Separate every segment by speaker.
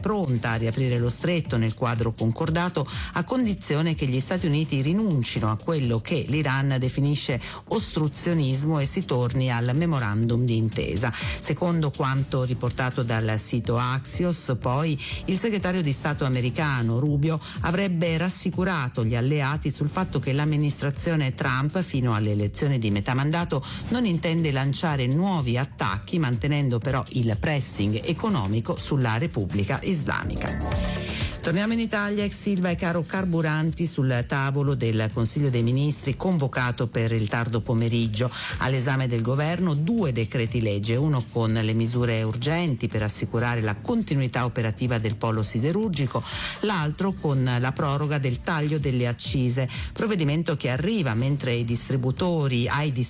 Speaker 1: pronta a riaprire lo stretto nel quadro concordato, a condizione che gli Stati Uniti rinuncino a quello che l'Iran definisce ostruzionismo e si torni al memorandum di intesa. Secondo quanto riportato dal sito Axios, poi, il segretario di Stato americano Rubio avrebbe rassicurato gli alleati sul fatto che l'amministrazione Trump fino alle elezioni di metà mandato non intende lanciare nuovi attacchi, mantenendo però il pressing economico sulla Repubblica Islamica. Torniamo in Italia. Ex Ilva e caro carburanti sul tavolo del Consiglio dei Ministri convocato per il tardo pomeriggio. All'esame del governo 2 decreti legge, uno con le misure urgenti per assicurare la continuità operativa del polo siderurgico, l'altro con la proroga del taglio delle accise, provvedimento che arriva mentre ai distributori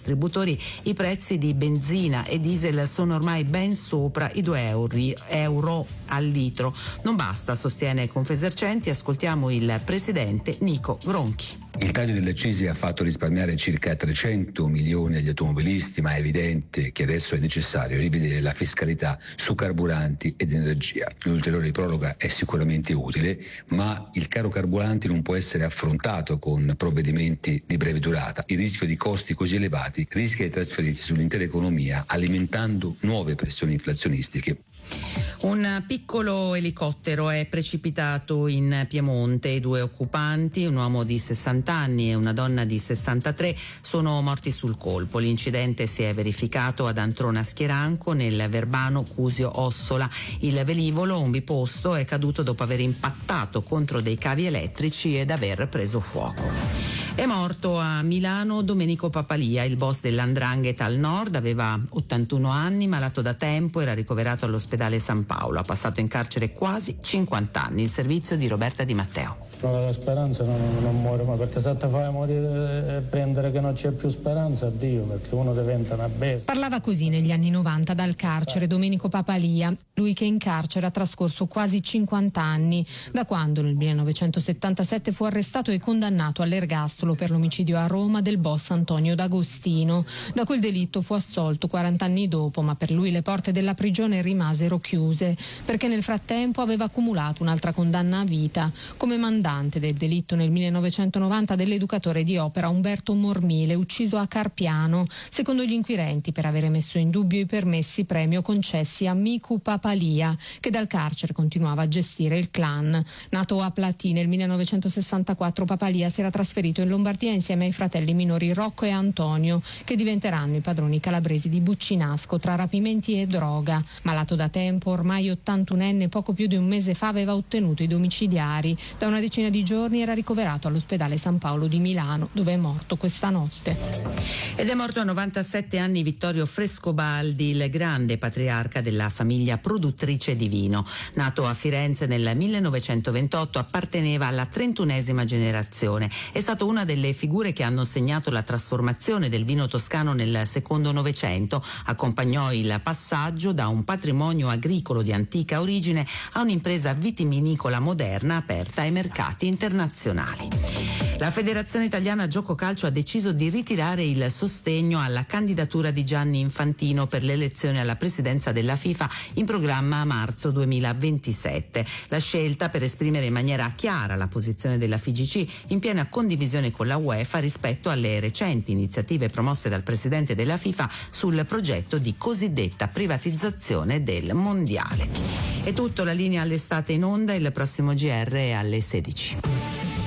Speaker 1: i prezzi di benzina e diesel sono ormai ben sopra i 2 euro al litro. Non basta, sostiene Confesercenti. Ascoltiamo il presidente Nico Gronchi.
Speaker 2: Il taglio delle accise ha fatto risparmiare circa 300 milioni agli automobilisti, ma è evidente che adesso è necessario rivedere la fiscalità su carburanti ed energia. L'ulteriore proroga è sicuramente utile, ma il caro carburanti non può essere affrontato con provvedimenti di breve durata. Il rischio di costi così elevati rischia di trasferirsi sull'intera economia, alimentando nuove pressioni inflazionistiche.
Speaker 1: Un piccolo elicottero è precipitato in Piemonte. I 2 occupanti, un uomo di 60 anni e una donna di 63, sono morti sul colpo. L'incidente si è verificato ad Antrona Schieranco, nel Verbano Cusio Ossola. Il velivolo, un biposto, è caduto dopo aver impattato contro dei cavi elettrici ed aver preso fuoco. È morto a Milano Domenico Papalia, il boss dell''ndrangheta al nord. Aveva 81 anni, malato da tempo, era ricoverato all'ospedale San Paolo. Ha passato in carcere quasi 50 anni. Il servizio di Roberta Di Matteo.
Speaker 3: La speranza non muore mai, perché se te fai morire e prendere che non c'è più speranza, addio, perché uno diventa una bestia.
Speaker 4: Parlava così negli anni 90 dal carcere Domenico Papalia, lui che in carcere ha trascorso quasi 50 anni, da quando nel 1977 fu arrestato e condannato all'ergastolo per l'omicidio a Roma del boss Antonio D'Agostino. Da quel delitto fu assolto 40 anni dopo, ma per lui le porte della prigione rimasero chiuse, perché nel frattempo aveva accumulato un'altra condanna a vita come mandante del delitto nel 1990 dell'educatore di opera Umberto Mormile, ucciso a Carpiano, secondo gli inquirenti per avere messo in dubbio i permessi premio concessi a Micu Papalia, che dal carcere continuava a gestire il clan. Nato a Platì nel 1964, Papalia si era trasferito in Lombardia insieme ai fratelli minori Rocco e Antonio, che diventeranno i padroni calabresi di Buccinasco tra rapimenti e droga. Malato da tempo, ormai 81enne, poco più di un mese fa aveva ottenuto i domiciliari. Da una decina di giorni era ricoverato all'ospedale San Paolo di Milano, dove è morto questa notte.
Speaker 1: Ed è morto a 97 anni Vittorio Frescobaldi, il grande patriarca della famiglia produttrice di vino. Nato a Firenze nel 1928, apparteneva alla 31esima generazione. È stato una delle figure che hanno segnato la trasformazione del vino toscano nel secondo Novecento. Accompagnò il passaggio da un patrimonio agricolo di antica origine a un'impresa vitiminicola moderna aperta ai mercati internazionali. La Federazione Italiana Gioco Calcio ha deciso di ritirare il sostegno alla candidatura di Gianni Infantino per l'elezione alla presidenza della FIFA in programma a marzo 2027. La scelta per esprimere in maniera chiara la posizione della FIGC in piena condivisione con la UEFA rispetto alle recenti iniziative promosse dal presidente della FIFA sul progetto di cosiddetta privatizzazione del mondiale. È tutto, la linea all'estate in onda, il prossimo GR è alle 16.